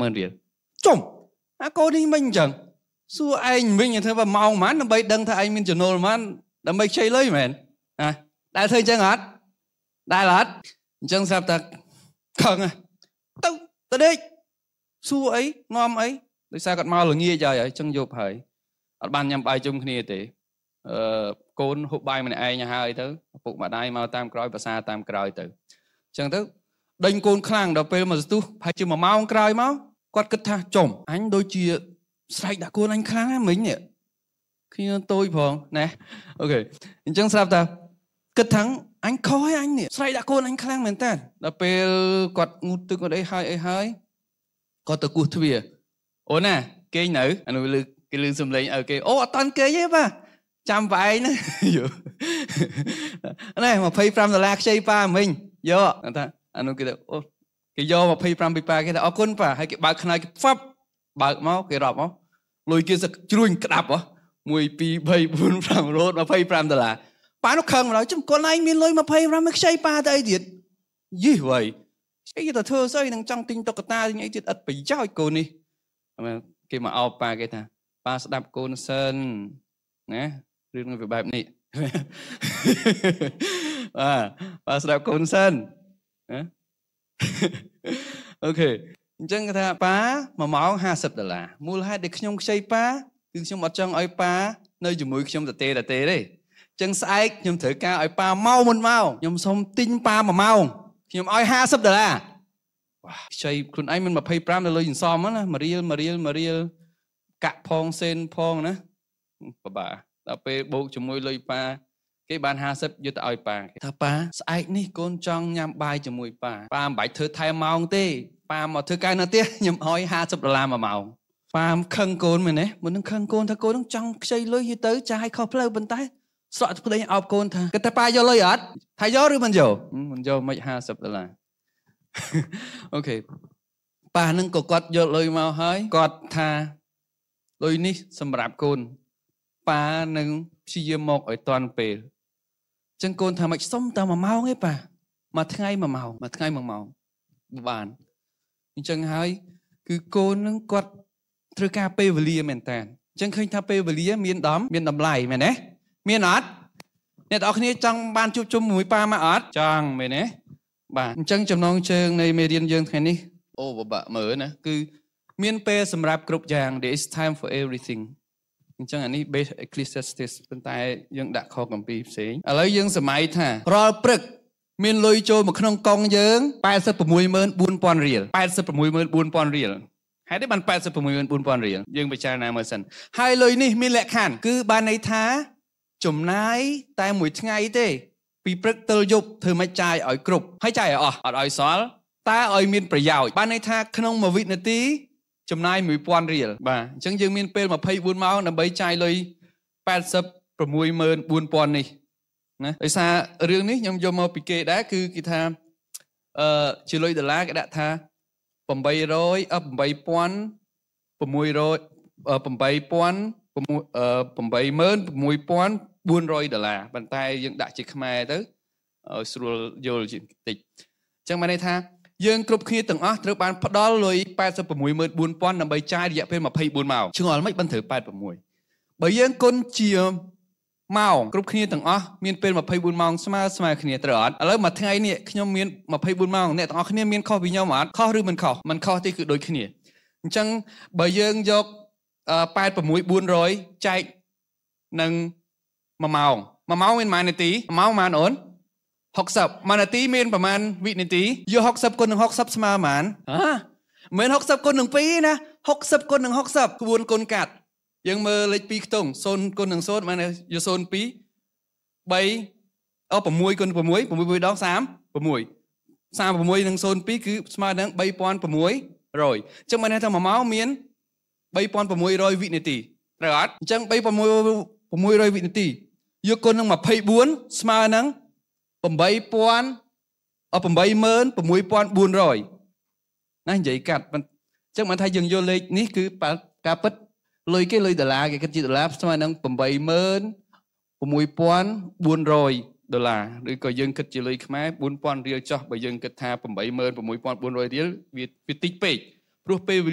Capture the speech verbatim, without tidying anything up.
mươiរៀលចុំអាកូននេះមិនអញ្ចឹងសួរឯងវិញថាបើម៉ោងប៉ុន្មានដើម្បីដឹងថាឯងមានចំណូលប៉ុន្មានដើម្បីខ្ចីលុយមែនណាដែលធ្វើអញ្ចឹងអត់ដែលអត់អញ្ចឹងស្រាប់តែខឹងទៅទៅដេកសួរអីនាំអីដោយសារគាត់មកល្ងាចហើយអញ្ចឹងយប់ហើយអត់បានញ៉ាំបាយជុំគ្នាទេអឺកូនហូបបាយម្នាក់ឯងហើយទៅឪពុកម្ដាយមកតាមក្រោយភាសាតាមក្រោយទៅអញ្ចឹងទៅដេញកូនខ្លាំងដល់ពេលមកស្ទុះប្រហែលជាមួយម៉ោងក្រោយមកគាត់គិតថាចំអញដូចជាស្រែកដាក់កូនអញខ្លាំងហ្នឹងមិញនេះគ្នាតូចផងណាអូខេអញ្ចឹងស្រាប់តែគិតថាអញខុសហើយអញនេះស្រែកដាក់កូនអញខ្លាំងមែនតើដល់ពេលគាត់ងូតទឹកគាត់អីហើយអីហើយគាត់ទៅគោះទ្វារអូនណាគេងនៅអានោះលឺគេលឺសំឡេងឲ្យគេអូអត់តាន់គេទេបាទចាំប្រឯងណាណែยี่สิบห้าដុល្លារខ្ចីប៉ាមិញយកថាអានោះគេទៅអូគេយកยี่สิบห้าពីប៉ាគេថាអរគុណប៉ាហើយគេបើកខ្នើយគេហ្វាប់បើកមកគេរាប់មកលុយគេសឹកជ្រួញក្តាប់ហ៎មួយពីរបីបួនប្រាំរត់ยี่สิบห้าដុល្លារប៉ានោះខឹងមកដល់ចំកូនឯងមានលុយยี่สิบห้าមកខ្ចីប៉ាទៅអីទៀតយីវ៉ៃស្អីទៅធ្វើស្អីនឹងចង់ទិញតុក្កតាទិញអីទៀតអត់ប្រយោជន៍កូននេះគេមកអោបប៉ាគេថាប៉ាស្ដាប់កូនសិនណារឿងវាបែបនេះបាទប៉ាស្ដាប់កូនសិនណាអូខេអញ្ចឹងគេថាប៉ាមួយម៉ោងห้าสิบដុល្លារមូលហេតុដែលខ្ញុំខ្ចីប៉ាគឺខ្ញុំអត់ចង់ឲ្យប៉ានៅជាមួយខ្ញុំតទេតទេទេអញ្ចឹងស្អែកខ្ញុំត្រូវការឲ្យប៉ាមកមុនមកខ្ញុំសុំទិញប៉ាមួយម៉ោងខ្ញុំឲ្យห้าสิบដុល្លារវ៉ាខ្ចីខ្លួនឯងមិនยี่สิบห้าនៅលុយសន្សំណាមួយរៀលមួយរៀលមួយរៀលកាក់ផងសេនផងណាបបាដល់ពេលបូកជាមួយលុយប៉ាគេបានห้าสิบយកទៅឲ្យប៉ាថាប៉ាស្អែកនេះកូនចង់ញ៉ាំបាយជាមួយប៉ាប៉ាមិនបាច់ធ្វើថែម៉ោងទេប៉ាមកធ្វើការនៅផ្ទះខ្ញុំឲ្យห้าสิบដុល្លារមួយម៉ោងប៉ាខឹងកូនមែនទេមុននឹងខឹងកូនថាកូននឹងចង់ខ្ចីលុយយទៅចាយខុសផ្លូវប៉ុន្តែស្រក់ប្តីអោបកូនថាគេថាប៉ាយកលុយអត់ថាយកឬមិនយកមិនយកមិនห้าสิบដុល្លារអូខេប៉ានឹងក៏គាត់យកលុយមកហើយគាត់ថាលុយនេះសម្រាប់កូនប៉ានឹងព្យាយាមមកឲ្យតាន់ពេលអញ្ចឹងកូនថាមិនសុំតែមួយម៉ោងទេប៉ាមួយថ្ងៃមួយម៉ោងមួយថ្ងៃមួយម៉ោងបានអញ្ចឹងហើយគឺកូននឹងគាត់ត្រូវការពេលវេលាមែនតើអញ្ចឹងឃើញថាពេលវេលាមានដំមានតម្លៃមែនទេមានអត់អ្នកទាំងអស់គ្នាចង់បានជួបជុំជាមួយប៉ាមកអត់ចង់មែនទេបាទអញ្ចឹងចំណងជើងនៃមេរៀនយើងថ្ងៃនេះអូបបាក់មើលណាគឺមានពេលសម្រាប់គ្រប់យ៉ាង there is time for everything អញ្ចឹងអានេះ base Ecclesiastes ប៉ុន្តែយើងដាក់ខគម្ពីរផ្សេងឥឡូវយើងសម័យថារាល់ព្រឹកមានលុយចូលមកក្នុងកង់យើងeighty-six thousand four hundredរៀលeighty-six thousand four hundredរៀលហេតុនេះបានeighty-six thousand four hundredរៀលយើងពិចារណាមើលសិនហើយលុយនេះមានលក្ខខណ្ឌគឺបានន័យថាចំណាយតែមួយថ្ងៃទេពីព្រឹកទល់យប់ធ្វើមិនចាយឲ្យគ្រប់ហើយចាយឲ្យអស់អត់ឲ្យសល់តែឲ្យមានប្រយោជន៍បានន័យថាក្នុងមួយវិនាទីចំណាយone thousandរៀលបាទអញ្ចឹងយើងមានពេលtwenty-fourម៉ោងដើម្បីចាយលុយeighty-six thousand four hundredនេះណាដោយសាររឿងនេះខ្ញុំយកមកពីគេដែរគឺគេថាអឺជាលុយដុល្លារគេដាក់ថាeight hundredអឺeight thousand six hundred eight thousand four hundredដុល្លារប៉ុន្តែយើងដាក់ជាខ្មែរទៅឲ្យស្រួលយល់ជាបន្តិចអញ្ចឹងបានន័យថាយើងគ្រប់គ្នាទាំងអស់ត្រូវបានផ្ដល់លុយeighty-six thousand four hundredដើម្បីចាយរយៈពេលtwenty-fourម៉ោងឆ្ងល់មិនបានត្រូវeighty-sixបើយើងគុណជាម៉ោងគ្រប់គ្នាទាំងអស់មានពេលtwenty-fourម៉ោងស្មើស្មើគ្នាត្រូវអត់ឥឡូវមួយថ្ងៃនេះខ្ញុំមានtwenty-fourម៉ោងអ្នកទាំងអស់គ្នាមានខុសពីខ្ញុំអត់ខុសឬមិនខុសមិនខុសទេគឺដូចគ្នាអញ្ចឹងបើយើងយកeighty-six thousand four hundredចែកនឹងមួយម៉ោងមួយម៉ោងមានប៉ុន្មាននាទីមួយម៉ោងប៉ុន្មានអូនsixtyមួយនាទីមានប្រហែលវិនាទីយកsixtyគុណនឹងsixtyស្មើប៉ុន្មានហ៎មិនsixtyគុណនឹងtwoណាsixtyគុណនឹងsixtyក្បួនគុណកាត់យើងមើលលេខtwoខ្ទង់zeroគុណនឹងzeroបានយកzero two threeអូsixគុណsix sixដងthirty-six thirty-sixនឹងzero twoគឺស្មើនឹងthree thousand six hundredអញ្ចឹងបានន័យថាមួយម៉ោងមានthree thousand six hundredវិនាទីត្រូវអត់អញ្ចឹងthree thousand six hundredវិនាទីយកគុណនឹងtwenty-fourស្មើនឹងeight thousandអeight six thousand four hundredណានិយាយកាត់អញ្ចឹងបានថាយើងយកលេខនេះគឺការពិតលុយគេលុយដុល្លារគេគិតជាដុល្លារស្មើនឹងeight six thousand four hundredដុល្លារឬក៏យើងគិតជាលុយខ្មែរfour thousandរៀលចុះបើយើងគិតថាeight six thousand four hundredរៀលវាវាតិចពេកព្រោះពេល